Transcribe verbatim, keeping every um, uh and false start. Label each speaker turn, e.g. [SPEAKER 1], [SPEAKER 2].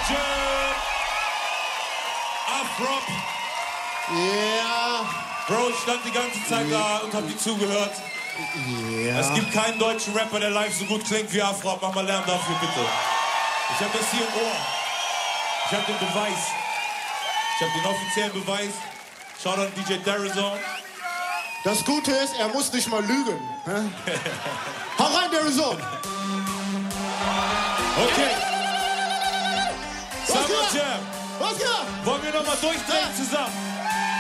[SPEAKER 1] Jam. Afrop.
[SPEAKER 2] Ja.
[SPEAKER 1] Bro, ich stand die ganze Zeit da und hab dir zugehört.
[SPEAKER 2] Ja.
[SPEAKER 1] Es gibt keinen deutschen Rapper, der live so gut klingt wie Afrop. Mach mal Lärm dafür, bitte. Ich hab das hier im Ohr. Ich hab den Beweis. Ich hab den offiziellen Beweis. Schaut an D J Darizon.
[SPEAKER 2] Das Gute ist, er muss nicht mal lügen. Hau rein, Darizon.
[SPEAKER 1] Okay.
[SPEAKER 2] Was
[SPEAKER 1] Summer
[SPEAKER 2] geht?
[SPEAKER 1] Jam.
[SPEAKER 2] Was geht?
[SPEAKER 1] Wollen wir nochmal durchdrehen zusammen?